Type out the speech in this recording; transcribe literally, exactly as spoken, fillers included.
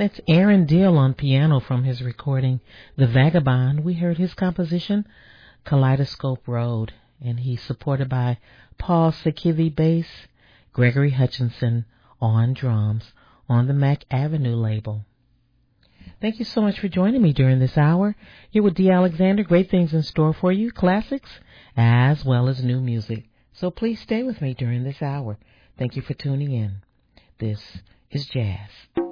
That's Aaron Deal on piano from his recording The Vagabond. We heard his composition Kaleidoscope Road, and he's supported by Paul Sakivi bass, Gregory Hutchinson on drums on the Mac Avenue label. Thank you so much for joining me during this hour. Here with Dee Alexander, great things in store for you, classics as well as new music. So please stay with me during this hour. Thank you for tuning in. This is Jazz.